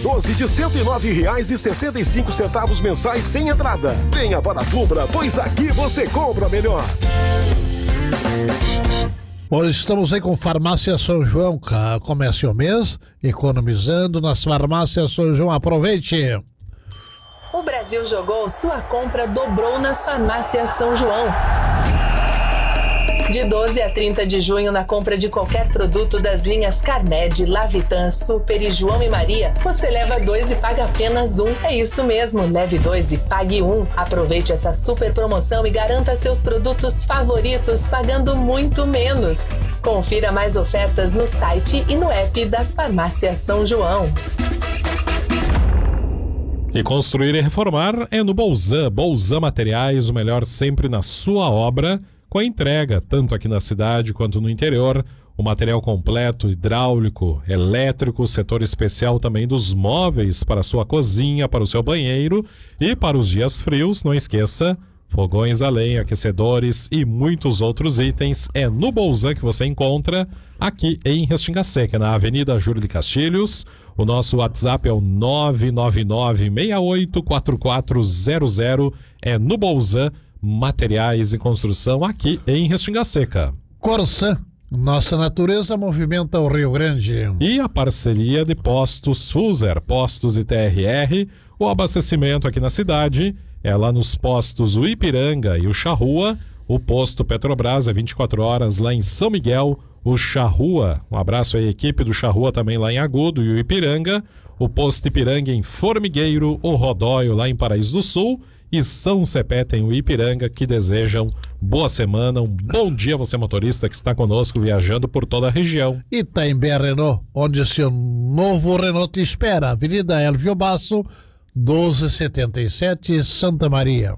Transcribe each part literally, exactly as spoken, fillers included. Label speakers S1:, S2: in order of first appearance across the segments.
S1: doze de cento e nove reais e sessenta e cinco centavos mensais sem entrada. Venha para a Fubra, pois aqui você compra melhor.
S2: Hoje estamos aí com Farmácia São João. Comece o mês economizando nas Farmácias São João. Aproveite!
S3: O Brasil jogou, sua compra dobrou nas Farmácias São João. De doze a trinta de junho, na compra de qualquer produto das linhas Carmed, Lavitan, Super e João e Maria, você leva dois e paga apenas um. É isso mesmo, leve dois e pague um. Aproveite essa super promoção e garanta seus produtos favoritos pagando muito menos. Confira mais ofertas no site e no app das Farmácias São João.
S4: E construir e reformar é no Bolzan. Bolzan Materiais, o melhor sempre na sua obra, com a entrega, tanto aqui na cidade quanto no interior, o material completo, hidráulico, elétrico, setor especial também dos móveis para a sua cozinha, para o seu banheiro e para os dias frios, não esqueça, fogões a lenha, aquecedores e muitos outros itens. É no Bolzan que você encontra aqui em Restinga Seca, na Avenida Júlio de Castilhos. O nosso WhatsApp é o nove nove nove, seis oito quatro quatro zero zero. É no Bolzan Materiais e Construção, aqui em Restinga Seca.
S2: Corsan, nossa natureza movimenta o Rio Grande.
S4: E a parceria de Postos Fuser, Postos e T R R, o abastecimento aqui na cidade é lá nos postos o Ipiranga e o Charrua. O posto Petrobras é vinte e quatro horas lá em São Miguel, o Charrua. Um abraço aí à equipe do Charrua também lá em Agudo e o Ipiranga. O posto Ipiranga em Formigueiro, o Rodóio lá em Paraíso do Sul. E São Cepé tem o Ipiranga, que desejam boa semana, um bom dia você motorista que está conosco viajando por toda a região.
S2: Itaimbé Renault, onde seu novo Renault te espera, Avenida Elvio Basso, doze setenta e sete, Santa Maria.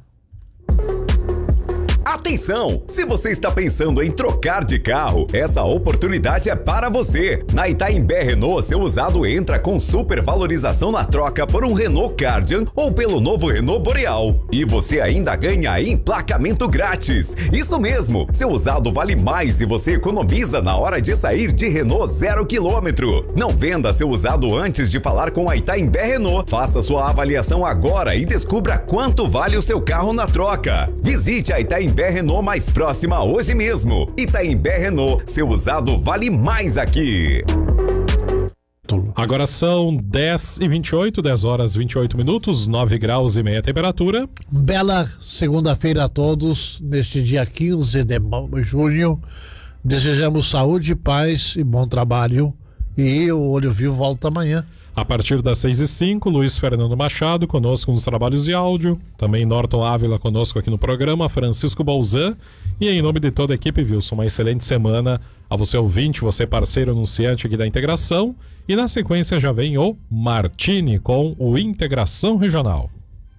S5: Atenção! Se você está pensando em trocar de carro, essa oportunidade é para você. Na Itaimbé Renault, seu usado entra com super valorização na troca por um Renault Kardian ou pelo novo Renault Boreal. E você ainda ganha emplacamento grátis. Isso mesmo! Seu usado vale mais e você economiza na hora de sair de Renault zero quilômetro. Não venda seu usado antes de falar com a Itaimbé Renault. Faça sua avaliação agora e descubra quanto vale o seu carro na troca. Visite a Itaimbé Renault mais próxima hoje mesmo. Itaimbé Renault, seu usado vale mais aqui.
S4: Agora são dez e vinte e oito, dez horas e vinte e oito minutos, nove graus e meia temperatura.
S2: Bela segunda-feira a todos, neste dia quinze de junho. Desejamos saúde, paz e bom trabalho. E o Olho Vivo volta amanhã.
S4: A partir das seis e cinco, Luiz Fernando Machado conosco nos trabalhos de áudio, também Norton Ávila conosco aqui no programa, Francisco Bolzan, e em nome de toda a equipe, Wilson, uma excelente semana a você ouvinte, você parceiro anunciante aqui da Integração, e na sequência já vem o Martini com o Integração Regional.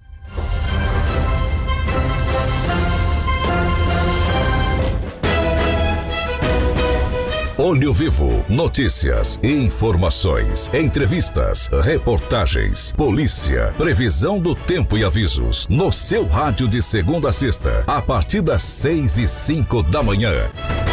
S6: Olho Vivo, notícias, informações, entrevistas, reportagens, polícia, previsão do tempo e avisos, no seu rádio de segunda a sexta, a partir das seis e cinco da manhã.